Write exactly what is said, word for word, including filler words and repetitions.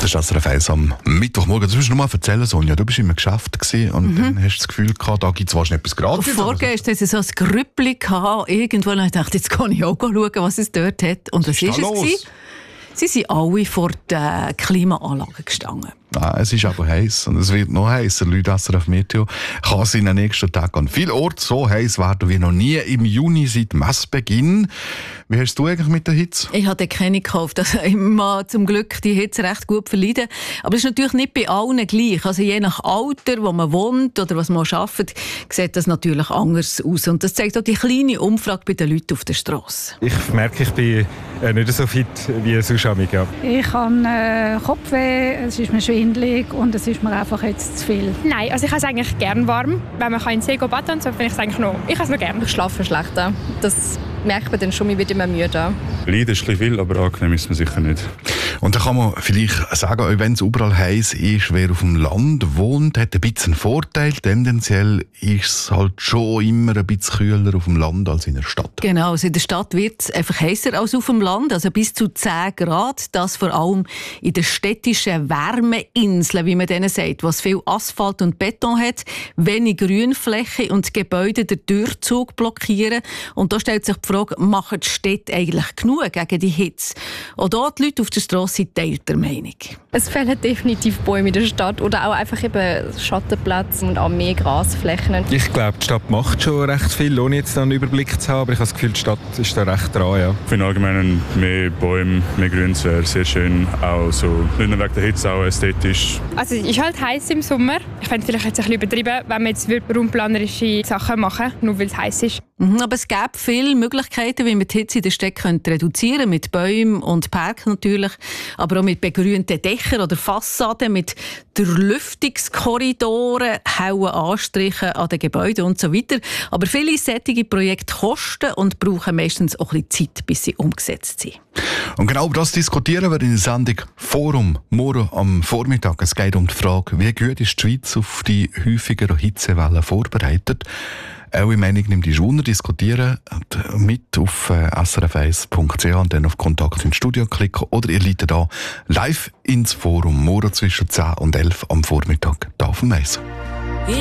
Das ist S R F eins am Mittwochmorgen. Das musst du noch mal erzählen, Sonja. Du bist im Geschäft gewesen und mhm. dann hast du das Gefühl gehabt, da gibt es wahrscheinlich etwas gratis. Vorgestern hatte ich so ein Grüppli irgendwo und ich dachte, jetzt kann ich auch schauen, was es dort hat. Und was ist es? Sie sind alle vor den Klimaanlagen gestanden. Ah, es ist aber heiß und es wird noch heißer. Leute, S R F Meteo kann es in den nächsten Tagen an vielen Orten so heiß werden wie noch nie im Juni seit Messbeginn. Wie hast du eigentlich mit der Hitze? Ich habe keine gekauft. Also ich mag zum Glück die Hitze recht gut verleiden. Aber es ist natürlich nicht bei allen gleich. Also je nach Alter, wo man wohnt oder was man arbeitet, sieht das natürlich anders aus. Und das zeigt auch die kleine Umfrage bei den Leuten auf der Straße. Ich merke, ich bin nicht so fit wie sonst. Ja. Ich habe äh, Kopfweh, es ist mir schwindelig und es ist mir einfach jetzt zu viel. Nein, also ich habe es eigentlich gerne warm. Wenn man in den See baden kann, so finde ich es eigentlich noch. Ich habe es noch gerne. Ich schlafe schlechter. Das merkt man dann schon, man wird immer müde. Leiden ist ein bisschen viel, aber angenehm ist man sicher nicht. Und da kann man vielleicht sagen, wenn es überall heiß ist, wer auf dem Land wohnt, hat ein bisschen einen Vorteil. Tendenziell ist es halt schon immer ein bisschen kühler auf dem Land als in der Stadt. Genau, also in der Stadt wird es einfach heißer als auf dem Land, also bis zu zehn Grad. Das vor allem in den städtischen Wärmeinseln, wie man denen sagt, was viel Asphalt und Beton hat, wenig Grünfläche und Gebäude den Durchzug blockieren. Und da stellt sich die Frage, machen die Städte eigentlich genug gegen die Hitze? Und da die Leute auf der Straße sind teilter Meinung. Es fehlen definitiv Bäume in der Stadt oder auch einfach eben Schattenplätze und auch mehr Grasflächen. Ich glaube, die Stadt macht schon recht viel, ohne jetzt einen Überblick zu haben. Aber ich habe das Gefühl, die Stadt ist da recht dran. Ja. Ich finde allgemein mehr Bäume, mehr Grüns wäre sehr schön. Auch so, nicht nur wegen der Hitze, auch ästhetisch. Also es ist halt heiß im Sommer. Ich finde vielleicht jetzt ein bisschen übertrieben, wenn man jetzt raumplanerische Sachen machen würde, nur weil es heiß ist. Aber es gäbe viele Möglichkeiten, wie man die Hitze in der Stadt reduzieren könnte. Mit Bäumen und Parks natürlich, aber auch mit begrünten Dächern oder Fassaden, mit Durchlüftungskorridoren, hellen Anstrichen an den Gebäuden und so weiter. Aber viele solche Projekte kosten und brauchen meistens auch ein bisschen Zeit, bis sie umgesetzt sind. Und genau über das diskutieren wir in der Sendung Forum morgen am Vormittag. Es geht um die Frage, wie gut ist die Schweiz auf die häufigeren Hitzewellen vorbereitet? Eure Meinung nimmt die Wunder, diskutieren mit auf s r f eins punkt c h und dann auf Kontakt ins Studio klicken oder ihr leitet da live ins Forum morgen zwischen zehn und elf am Vormittag hier auf dem Eis.